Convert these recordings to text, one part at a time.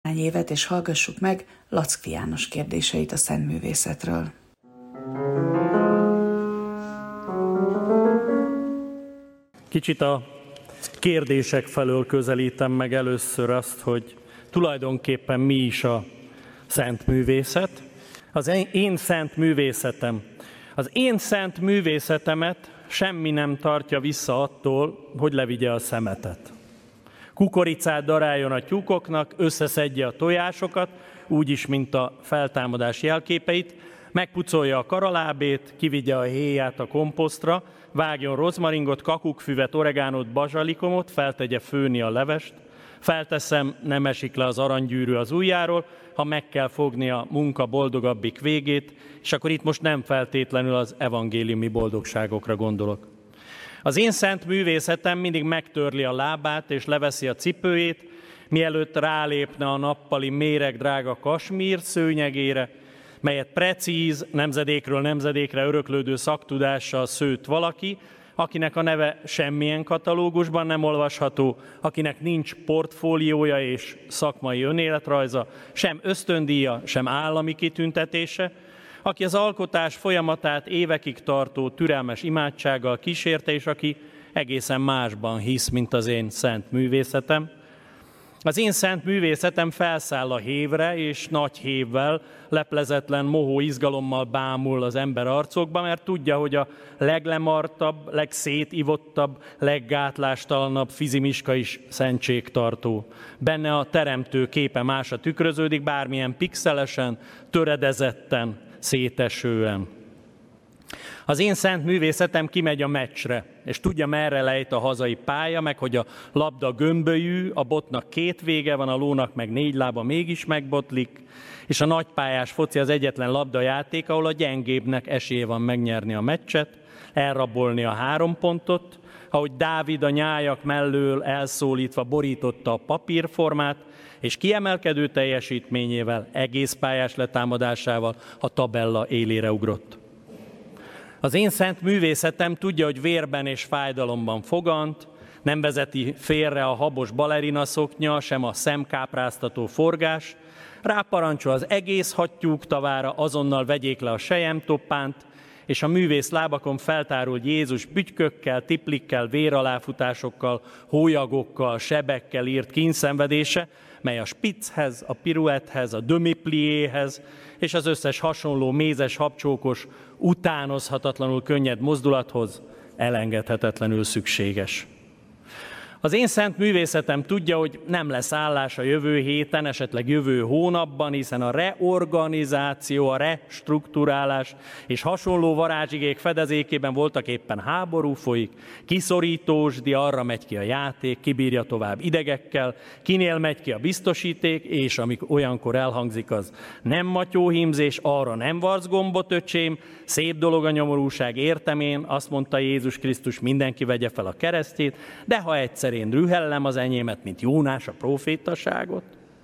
évet, és hallgassuk meg Lackfi János kérdéseit a szentművészetről. Kicsit a kérdések felől közelítem meg először azt, hogy tulajdonképpen mi is a szentművészet. Az én szent művészetem. Az én szent művészetemet semmi nem tartja vissza attól, hogy levigye a szemetet. Kukoricát daráljon a tyúkoknak, összeszedje a tojásokat, úgyis, mint a feltámadás jelképeit, megpucolja a karalábét, kivigye a héját a komposztra, vágjon rozmaringot, kakukfüvet, oregánot, bazsalikomot, feltegye főni a levest, felteszem, nem esik le az aranygyűrű az ujjáról, ha meg kell fogni a munka boldogabbik végét, és akkor itt most nem feltétlenül az evangéliumi boldogságokra gondolok. Az én szent művészetem mindig megtörli a lábát és leveszi a cipőjét, mielőtt rálépne a nappali méregdrága kasmír szőnyegére, melyet precíz, nemzedékről nemzedékre öröklődő szaktudással szőtt valaki, akinek a neve semmilyen katalógusban nem olvasható, akinek nincs portfóliója és szakmai önéletrajza, sem ösztöndíja, sem állami kitüntetése, aki az alkotás folyamatát évekig tartó türelmes imádsággal kísérte, és aki egészen másban hisz, mint az én szent művészetem. Az én szent művészetem felszáll a hévre, és nagy hévvel, leplezetlen mohó izgalommal bámul az ember arcokba, mert tudja, hogy a leglemartabb, legszétivottabb, leggátlástalanabb fizimiska is szentségtartó. Benne a teremtő képe másra tükröződik, bármilyen pixelesen, töredezetten, szétesően. Az én szent művészetem kimegy a meccsre, és tudja, merre lejt a hazai pálya, meg hogy a labda gömbölyű, a botnak 2 vége van, a lónak meg 4 lába mégis megbotlik, és a nagypályás foci az egyetlen labdajáték, ahol a gyengébbnek esélye van megnyerni a meccset, elrabolni a 3 pontot, ahogy Dávid a nyájak mellől elszólítva borította a papírformát, és kiemelkedő teljesítményével, egész pályás letámadásával a tabella élére ugrott. Az én szent művészetem tudja, hogy vérben és fájdalomban fogant, nem vezeti félre a habos balerina szoknya, sem a szemkápráztató forgás, ráparancsol az egész hattyúk tavára, azonnal vegyék le a selyemtoppánt, és a művész lábakon feltárult Jézus bütykökkel, tiplikkel, véraláfutásokkal, hólyagokkal, sebekkel írt kínszenvedése, mely a spicchez, a piruetthez, a demi-pliéhez és az összes hasonló mézes, habcsókos, utánozhatatlanul könnyed mozdulathoz elengedhetetlenül szükséges. Az én szent művészetem tudja, hogy nem lesz állás a jövő héten, esetleg jövő hónapban, hiszen a reorganizáció, a restrukturálás és hasonló varázsigék fedezékében voltak éppen háború folyik, kiszorítósdi, arra megy ki a játék, kibírja tovább idegekkel, kinél megy ki a biztosíték, és amik olyankor elhangzik, az nem matyóhímzés, arra nem varsz gombot, öcsém, szép dolog a nyomorúság, értem én, azt mondta Jézus Krisztus, mindenki vegye fel a keresztjét, de ha egyszer én rühellem az enyémet, mint Jónás a profétaságot.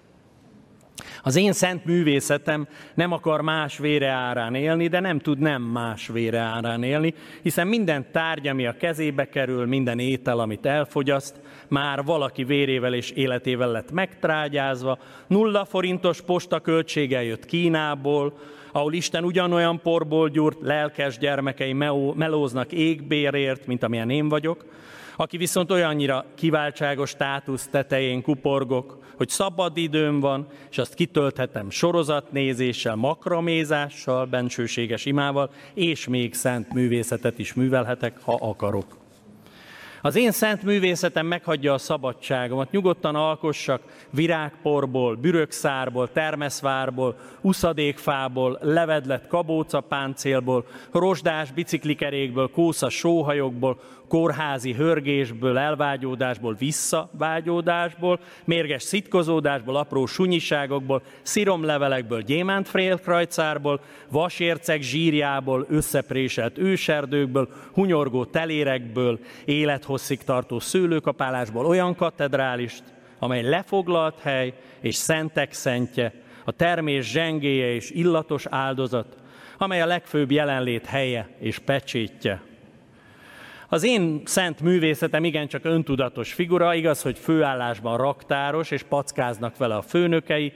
Az én szent művészetem nem akar más vére árán élni, de nem tud nem más vére árán élni, hiszen minden tárgy, ami a kezébe kerül, minden étel, amit elfogyaszt, már valaki vérével és életével lett megtrágyázva, 0 forintos postaköltséggel jött Kínából, ahol Isten ugyanolyan porból gyúrt, lelkes gyermekei melóznak égbérért, mint amilyen én vagyok, aki viszont olyannyira kiváltságos státusz tetején kuporgok, hogy szabad időm van, és azt kitölthetem sorozatnézéssel, makramézással, bensőséges imával, és még szent művészetet is művelhetek, ha akarok. Az én szent művészetem meghagyja a szabadságomat, nyugodtan alkossak virágporból, bürökszárból, termeszvárból, uszadékfából, levedlett kabócapáncélból, rozsdás biciklikerékből, kósza sóhajokból, kórházi hörgésből, elvágyódásból, visszavágyódásból, mérges szitkozódásból, apró sunyiságokból, sziromlevelekből, gyémántfélkrajcárból, vasérceg zsírjából, összepréselt őserdőkből, hunyorgó telérekből, élethosszig tartó szőlőkapálásból olyan katedrálist, amely lefoglalt hely és szentek szentje, a termés zsengéje és illatos áldozat, amely a legfőbb jelenlét helye és pecsétje. Az én szent művészetem igencsak öntudatos figura, igaz, hogy főállásban raktáros, és packáznak vele a főnökei,